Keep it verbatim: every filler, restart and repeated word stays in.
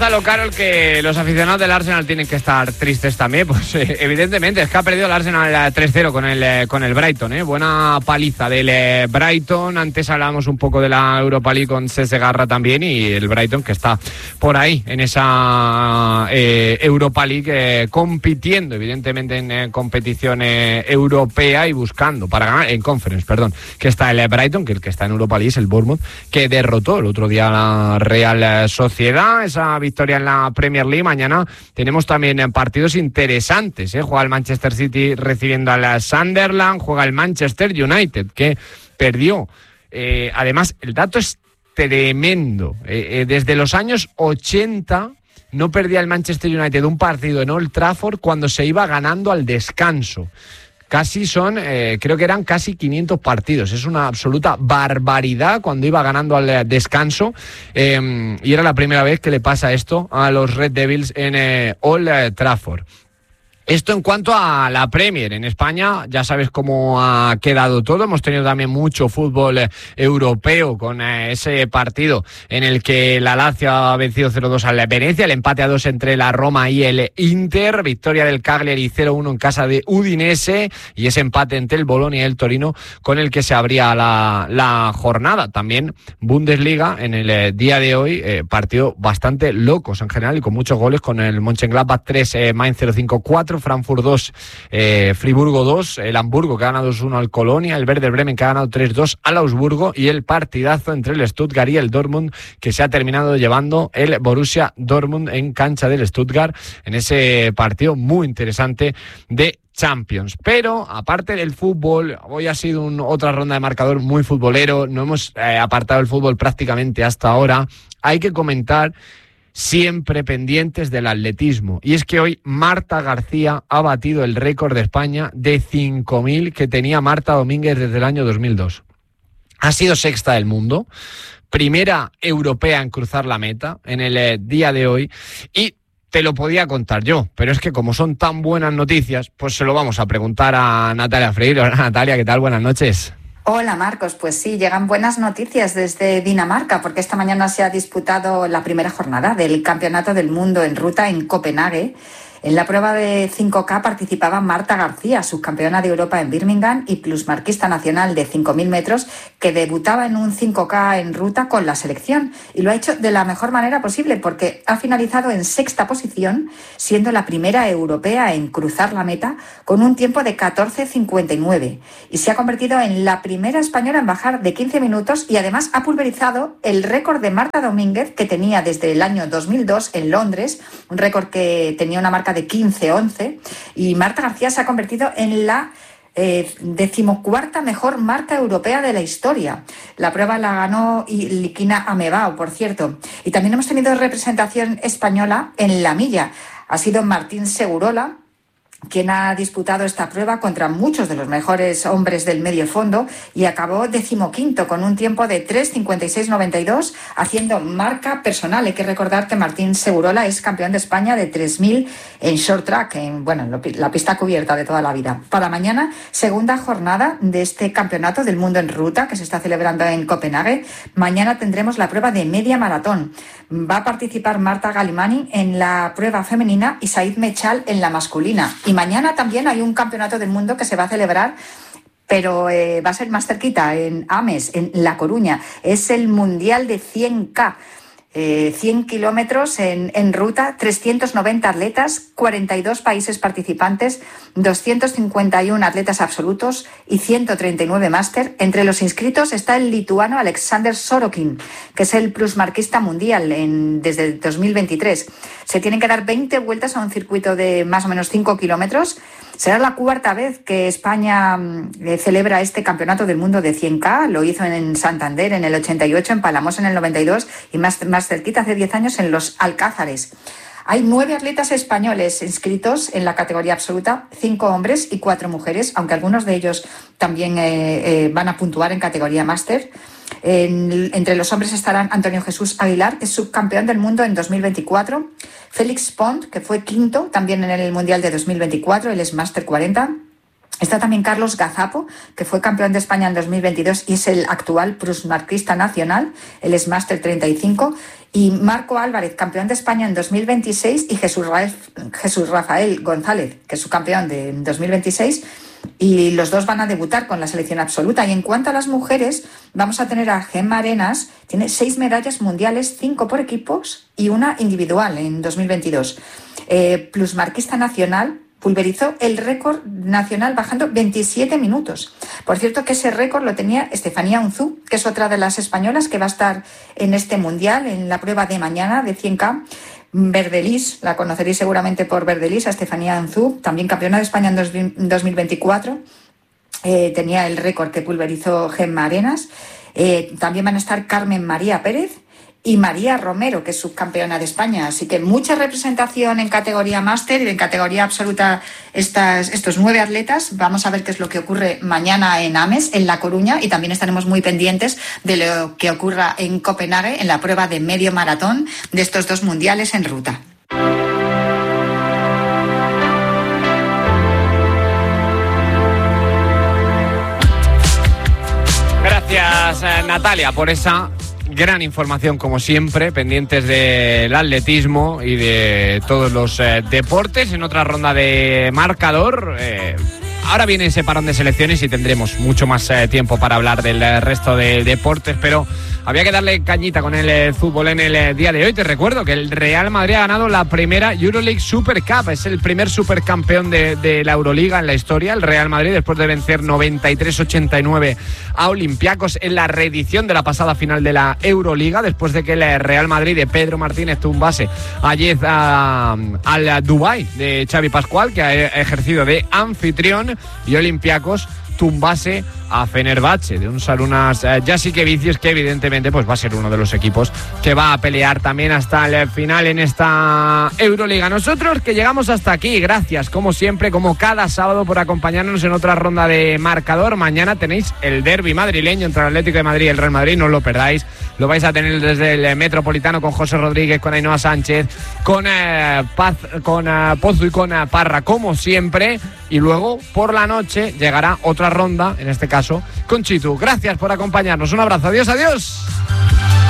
Lo Carol, que los aficionados del Arsenal tienen que estar tristes también, pues eh, evidentemente es que ha perdido el Arsenal tres cero con el, eh, con el Brighton, eh. Buena paliza del eh, Brighton. Antes hablábamos un poco de la Europa League con Cesc Garra también, y el Brighton que está por ahí en esa eh, Europa League eh, compitiendo evidentemente en eh, competición eh, europea y buscando para ganar en Conference, perdón, que está el eh, Brighton, que el que está en Europa League es el Bournemouth, que derrotó el otro día a la Real Sociedad. Esa victoria en la Premier League. Mañana tenemos también partidos interesantes, ¿eh? Juega el Manchester City recibiendo al Sunderland, juega el Manchester United, que perdió. Eh, además, el dato es tremendo. Eh, eh, desde los años ochenta no perdía el Manchester United un partido en Old Trafford cuando se iba ganando al descanso. Casi son, eh, creo que eran casi quinientos partidos. Es una absoluta barbaridad cuando iba ganando al descanso. Eh, y era la primera vez que le pasa esto a los Red Devils en eh, Old Trafford. Esto en cuanto a la Premier. En España ya sabes cómo ha quedado todo. Hemos tenido también mucho fútbol eh, europeo con eh, ese partido en el que la Lazio ha vencido cero dos al Venecia, el empate a dos entre la Roma y el Inter, victoria del Cagliari cero uno en casa de Udinese y ese empate entre el Bologna y el Torino con el que se abría la, la jornada. También Bundesliga en el eh, día de hoy, eh, partido bastante locos en general y con muchos goles, con el Mönchengladbach tres, eh, Mainz cero cinco cuatro, Frankfurt dos, eh, Friburgo dos, el Hamburgo que ha ganado dos uno al Colonia, el Werder Bremen que ha ganado tres dos al Augsburgo y el partidazo entre el Stuttgart y el Dortmund que se ha terminado llevando el Borussia Dortmund en cancha del Stuttgart en ese partido muy interesante de Champions. Pero aparte del fútbol, hoy ha sido un, otra ronda de marcador muy futbolero, no hemos eh, apartado el fútbol prácticamente hasta ahora. Hay que comentar, siempre pendientes del atletismo, y es que hoy Marta García ha batido el récord de España de cinco mil que tenía Marta Domínguez desde el año dos mil dos. Ha sido sexta del mundo, primera europea en cruzar la meta en el eh, día de hoy, y te lo podía contar yo, pero es que como son tan buenas noticias, pues se lo vamos a preguntar a Natalia Freire. Hola Natalia, ¿qué tal? Buenas noches. Hola Marcos, pues sí, llegan buenas noticias desde Dinamarca porque esta mañana se ha disputado la primera jornada del Campeonato del Mundo en Ruta en Copenhague. En la prueba de cinco K participaba Marta García, subcampeona de Europa en Birmingham y plusmarquista nacional de cinco mil metros, que debutaba en un cinco K en ruta con la selección. Y lo ha hecho de la mejor manera posible porque ha finalizado en sexta posición, siendo la primera europea en cruzar la meta con un tiempo de catorce cincuenta y nueve. Y se ha convertido en la primera española en bajar de quince minutos y además ha pulverizado el récord de Marta Domínguez que tenía desde el año dos mil dos en Londres, un récord que tenía una marca de quince once, y Marta García se ha convertido en la eh, decimocuarta mejor marca europea de la historia. La prueba la ganó Liquina Amebao, por cierto. Y también hemos tenido representación española en la milla. Ha sido Martín Segurola quien ha disputado esta prueba contra muchos de los mejores hombres del medio fondo y acabó decimoquinto con un tiempo de tres cincuenta y seis noventa y dos, haciendo marca personal. Hay que recordar que Martín Segurola es campeón de España de tres mil en short track, en bueno, la pista cubierta de toda la vida. Para mañana, segunda jornada de este Campeonato del Mundo en Ruta que se está celebrando en Copenhague. Mañana tendremos la prueba de media maratón. Va a participar Marta Galimani en la prueba femenina y Said Mechal en la masculina. Y mañana también hay un campeonato del mundo que se va a celebrar, pero eh, va a ser más cerquita, en Ames, en La Coruña. Es el Mundial de cien K. Eh, cien kilómetros en, en ruta, trescientos noventa atletas, cuarenta y dos países participantes, doscientos cincuenta y uno atletas absolutos y ciento treinta y nueve máster. Entre los inscritos está el lituano Alexander Sorokin, que es el plusmarquista mundial en, desde dos mil veintitrés. Se tienen que dar veinte vueltas a un circuito de más o menos cinco kilómetros. Será la cuarta vez que España eh, celebra este campeonato del mundo de cien K. Lo hizo en Santander en el ochenta y ocho, en Palamos en el noventa y dos y más, más cerquita, hace diez años, en Los Alcázares. Hay nueve atletas españoles inscritos en la categoría absoluta, cinco hombres y cuatro mujeres, aunque algunos de ellos también eh, eh, van a puntuar en categoría máster. En, entre los hombres estarán Antonio Jesús Aguilar, que es subcampeón del mundo en dos mil veinticuatro, Félix Pont, que fue quinto también en el Mundial de dos mil veinticuatro, él es máster cuarenta, Está también Carlos Gazapo, que fue campeón de España en dos mil veintidós y es el actual plusmarquista nacional, él es máster treinta y cinco, y Marco Álvarez, campeón de España en dos mil veintiséis, y Jesús, Rafael, Jesús Rafael González, que es su campeón de dos mil veintiséis, y los dos van a debutar con la selección absoluta. Y en cuanto a las mujeres, vamos a tener a Gemma Arenas, tiene seis medallas mundiales, cinco por equipos y una individual en dos mil veintidós. Eh, plusmarquista nacional, pulverizó el récord nacional bajando veintisiete minutos. Por cierto, que ese récord lo tenía Estefanía Unzú, que es otra de las españolas que va a estar en este mundial, en la prueba de mañana de cien K. Verdelis, la conoceréis seguramente por Verdelis, a Estefanía Unzú, también campeona de España en dos mil veinticuatro. Eh, tenía el récord que pulverizó Gemma Arenas. Eh, también van a estar Carmen María Pérez y María Romero, que es subcampeona de España. Así que mucha representación en categoría máster y en categoría absoluta estas, estos nueve atletas. Vamos a ver qué es lo que ocurre mañana en Ames, en La Coruña, y también estaremos muy pendientes de lo que ocurra en Copenhague, en la prueba de medio maratón de estos dos mundiales en ruta. Gracias, eh, Natalia, por esa gran información, como siempre, pendientes del atletismo y de todos los eh, deportes. En otra ronda de marcador, eh, ahora viene ese parón de selecciones y tendremos mucho más eh, tiempo para hablar del eh, resto de deportes, pero había que darle cañita con el eh, fútbol en el eh, día de hoy. Te recuerdo que el Real Madrid ha ganado la primera Euroleague Super Cup, es el primer supercampeón de, de la Euroliga en la historia, el Real Madrid, después de vencer noventa y tres a ochenta y nueve a Olympiacos en la reedición de la pasada final de la Euroliga, después de que el Real Madrid de Pedro Martínez tumbase ayer a, al Dubái de Xavi Pascual, que ha ejercido de anfitrión, y Olympiacos tumbase a Fenerbahce de un Sarunas eh, Jasikevicius, que evidentemente pues va a ser uno de los equipos que va a pelear también hasta el final en esta Euroliga. Nosotros que llegamos hasta aquí, gracias como siempre, como cada sábado, por acompañarnos en otra ronda de marcador. Mañana tenéis el derbi madrileño entre el Atlético de Madrid y el Real Madrid, no os lo perdáis. Lo vais a tener desde el Metropolitano con José Rodríguez, con Ainhoa Sánchez, con eh, Paz, con eh, Pozo y con eh, Parra, como siempre. Y luego por la noche llegará otra ronda, en este caso con Chitu. Gracias por acompañarnos. Un abrazo. Adiós, adiós.